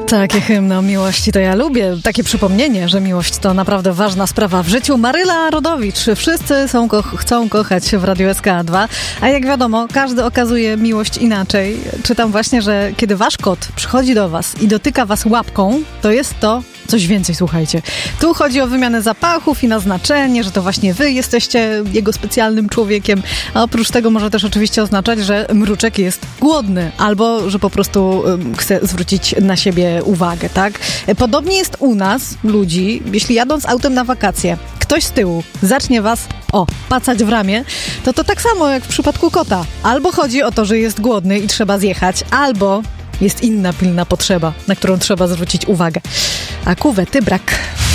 Takie hymny o miłości to ja lubię. Takie przypomnienie, że miłość to naprawdę ważna sprawa w życiu. Maryla Rodowicz. Wszyscy chcą kochać w Radiu SK2. A jak wiadomo, każdy okazuje miłość inaczej. Czytam właśnie, że kiedy wasz kot przychodzi do was i dotyka was łapką, to jest to coś więcej, słuchajcie. Tu chodzi o wymianę zapachów i naznaczenie, że to właśnie wy jesteście jego specjalnym człowiekiem. A oprócz tego może też oczywiście oznaczać, że mruczek jest głodny albo, że po prostu chce zwrócić na siebie uwagę, tak? Podobnie jest u nas, ludzi, jeśli jadąc autem na wakacje, ktoś z tyłu zacznie was, pacać w ramię, to tak samo jak w przypadku kota. Albo chodzi o to, że jest głodny i trzeba zjechać, albo jest inna pilna potrzeba, na którą trzeba zwrócić uwagę. A kuwety brak.